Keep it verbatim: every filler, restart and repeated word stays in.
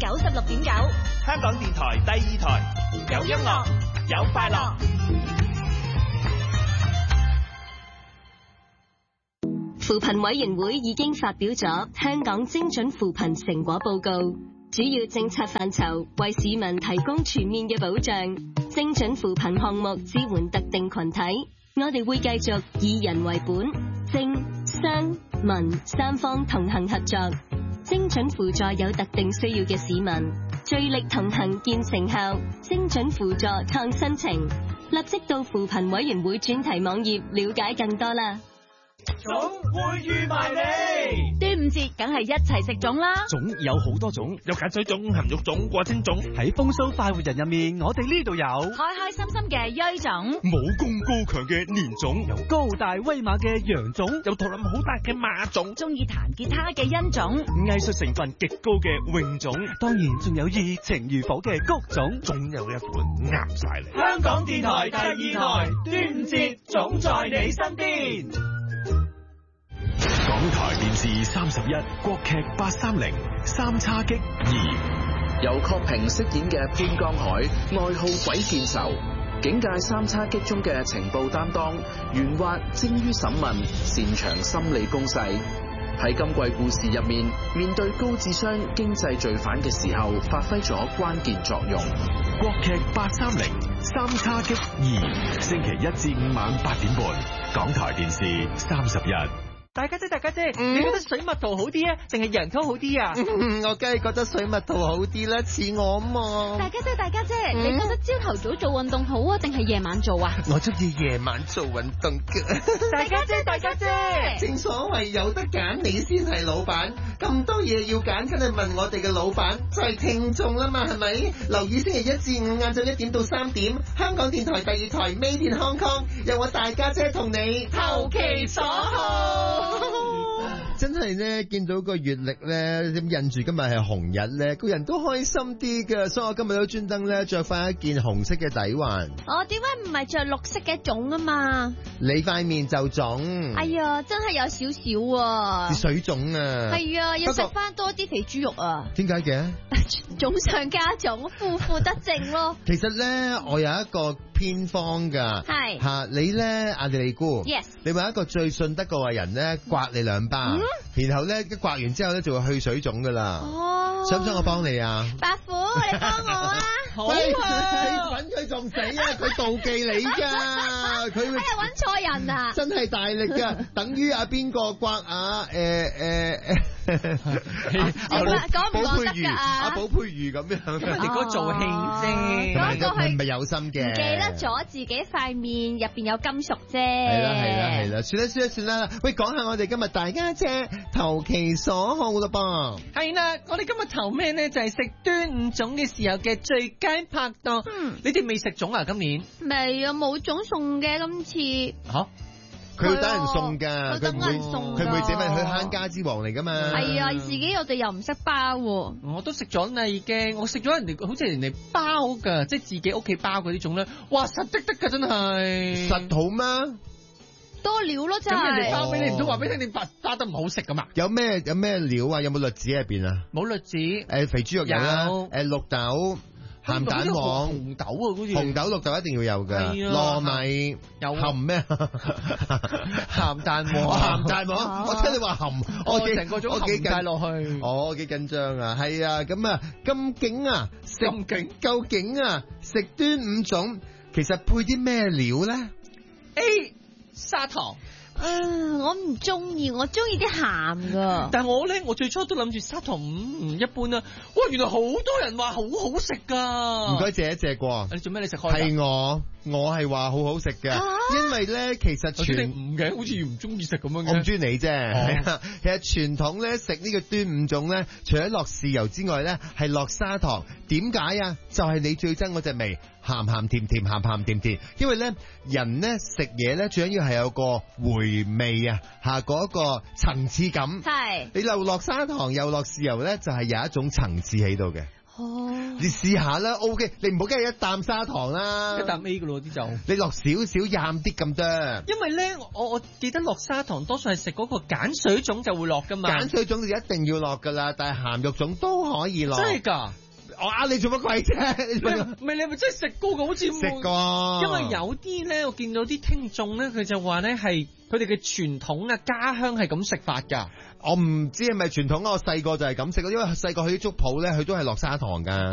九十六點九， 香港電台第二台，有音樂，有快樂。 扶貧委員會已經發表咗香港精準扶貧成果報告，主要政策範疇為市民提供全面嘅保障。精準扶貧項目支援特定群體，我哋會繼續以人為本，政商民三方同行合作，精準輔助有特定需要嘅市民，聚力同行見成效。精準輔助創新程，立即到扶貧委員會專題網頁了解更多啦。 粽會預埋你， 端午節梗係一齊食粽啦！ 粽有好多種，有鹼水粽、鹹肉粽、過清粽。 喺風騷快活人入面，我哋呢度有開開心心嘅鋥粽， 武功高強嘅年粽， 有高大威猛嘅羊粽， 有肚腩好大嘅馬粽， 中意彈吉他嘅欣粽， 藝術成分極高嘅泳粽，當然仲有熱情如火嘅谷粽， 總有一款啱晒你。 香港電台第二台，端午節總在你身邊。 港台電視三十一國劇八三零三叉戟二， 由郝平飾演嘅潘江海，愛好鬼見愁，警界三叉戟中嘅情報擔當，圓滑精於審問，擅長心理攻勢。喺今季故事入面，面對高智商經濟罪犯嘅時候，發揮咗關鍵作用。 國劇八三零三叉戟二，星期一至五晚八點半，港台電視三十一。 大家姐，大家姐，嗯、你覺得水蜜桃好啲啊，定係洋蔥好啲啊？ 嗯、我梗係覺得水蜜桃好啲啦，似我嘛。 大家姐，大家姐， 嗯、 你覺得朝頭早做運動好啊，定係夜晚做啊？ 我中意夜晚做運動嘅。 大家姐，大家姐， 正所謂有得揀，你先係老闆。咁多嘢要揀，梗係問我哋嘅老闆，就係聽眾啦嘛，係咪？留意星期一至五晏晝一點到三點，香港電台第二台 Made in Hong Kong，有我大家姐同你投其所好。真係咧，見到個月曆咧，點印住今日係紅日咧，個人都開心啲噶，所以我今日都專登咧着翻一件紅色嘅底環。 我點解唔係着綠色嘅粽啊嘛？ 你塊面就腫。 哎呀，真係有少少啊！ 水腫啊！ 係啊，要食翻多啲肥豬肉啊！ 點解嘅？ 腫上加腫，負負得正咯。 其實咧，我有一個偏方噶，係吓、啊、你咧，阿莉莉姑 ，yes， 你話一個最信得過嘅人咧，刮你兩巴，嗯、然後咧一刮完之後咧就會去水腫噶啦。哦，想唔想我幫你啊？ 伯父，你幫我啊！ 好啊！你搵佢仲死啊！佢妒忌你噶，佢會搵錯人啊！ 真係大力噶，等於阿邊個刮啊？誒誒誒，阿寶寶佩瑜，阿寶佩瑜咁樣， 你嗰做戲啫， 嗰個係唔係有心嘅， 唔記得咗自己塊面入邊有金屬啫。 係啦係啦係啦，算啦算啦算啦。喂，講下我哋今日大家姐投其所好啦噃。 係啦，我哋今日投咩呢？就係食端午粽嘅時候嘅最佳拍檔。嗯，你哋未食粽啊？今年未啊，冇粽送嘅今次。 吓？ 佢要等人送噶，佢唔會送， 佢唔會只係去慳家之王嚟噶嘛。係啊，自己我哋又唔識包。 我都食咗啦，已經。我食咗人哋，好似人哋包噶，即係自己屋企包嗰啲粽咧。哇，實滴滴噶，真係。 實好咩？ 多料咯，真係。 咁人哋包俾你，唔通話俾你聽，你包包得唔好食噶嘛？ 有咩有咩料啊？有冇栗子喺入邊啊？ 冇栗子。 誒，肥豬肉有啦。誒，綠豆。鹹蛋黃、 紅豆啊，好似紅豆、綠豆一定要有㗎。糯米有含咩？ 鹹蛋黃， 鹹蛋黃。我聽你話含，我成個種含晒落去。 我幾緊張啊！係啊，咁啊，咁勁啊！ 咁勁， 究竟啊，食端午粽其實配啲咩料咧 ？A. 砂糖。 啊！我唔中意，我中意啲鹹噶。 但係我咧，我最初都諗住砂糖唔唔一般啦。哇！原來好多人話好好食噶。 唔該借一借過。 你做咩？你食開？ 係我，我係話好好食嘅。啊、因為咧，其實傳唔嘅，好似唔中意食咁樣嘅。 我唔中意你啫。係啊、哦，其實傳統咧食呢個端午粽咧，除咗落豉油之外咧，係落砂糖。點解啊？就係、是、你最憎嗰隻味。鹹鹹甜甜，鹹鹹甜甜，因為咧人咧食嘢咧最緊要係有個回味啊，吓嗰個層次感。係你又落砂糖又落豉油咧，就係有一種層次喺度嘅。哦， 你試下啦 ，OK， 你唔好梗係一啖砂糖啦， 一啖 A 噶咯啲就， 你落少少飲啲咁多。 因為咧，我我記得落砂糖多數係食嗰個鹼水粽就會落噶嘛， 鹼水粽就一定要落噶啦，但係鹹肉粽都可以落。 真係㗎？ 我呃你做乜鬼啫？ 唔係你係咪真係食過㗎？好似食過， 因為有啲咧，我見到啲聽眾咧，佢就話咧係佢哋嘅傳統啊，家鄉係咁食法㗎。 我唔知係咪傳統，我細個就係咁食，因為細個去啲粥鋪咧，佢都係落砂糖㗎。